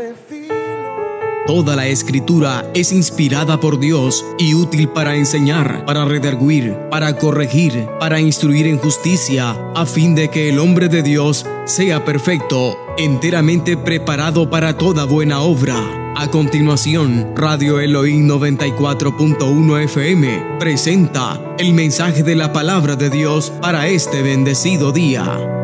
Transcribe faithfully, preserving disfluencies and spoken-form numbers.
Toda la Escritura es inspirada por Dios y útil para enseñar, para redarguir, para corregir, para instruir en justicia, a fin de que el hombre de Dios sea perfecto, enteramente preparado para toda buena obra. A continuación, Radio Elohim noventa y cuatro punto uno F M presenta el mensaje de la palabra de Dios para este bendecido día.